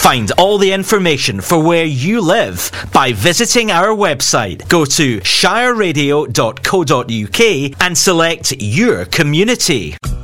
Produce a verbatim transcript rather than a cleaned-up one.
Find all the information for where you live by visiting our website. Go to shire radio dot co dot uk and select your community.